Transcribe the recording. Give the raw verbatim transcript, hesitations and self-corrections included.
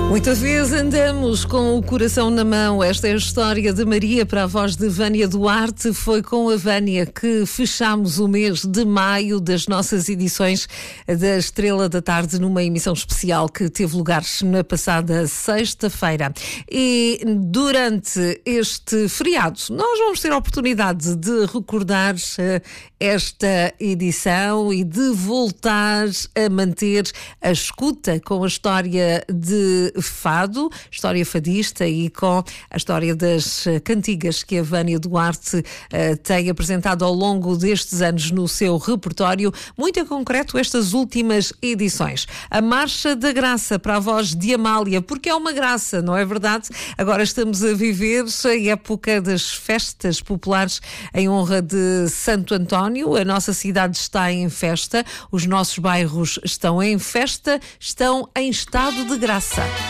Muitas vezes andamos com o coração na mão. Esta é a história de Maria para a voz de Vânia Duarte. Foi com a Vânia que fechamos o mês de maio das nossas edições da Estrela da Tarde, numa emissão especial que teve lugar na passada sexta-feira. E durante este feriado nós vamos ter a oportunidade de recordar esta edição e de voltar a manter a escuta com a história de fado, história fadista, e com a história das cantigas que a Vânia Duarte uh, tem apresentado ao longo destes anos no seu repertório, muito em concreto estas últimas edições. A Marcha da Graça para a voz de Amália, porque é uma graça, não é verdade? Agora estamos a viver a época das festas populares em honra de Santo António. A nossa cidade está em festa, os nossos bairros estão em festa, estão em estado de graça.